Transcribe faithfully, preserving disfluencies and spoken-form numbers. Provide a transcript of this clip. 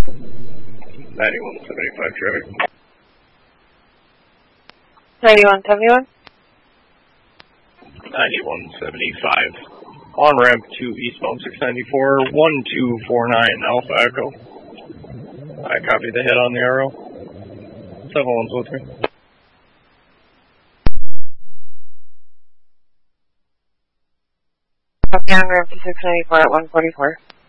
ninety-one seventy-five traffic. ninety-one seventy-one? ninety-one seventy-five. On ramp to eastbound six ninety-four, one two four nine Alpha Echo. I copy the hit on the arrow. seven one's with me. Copy on ramp to six ninety-four at one forty-four.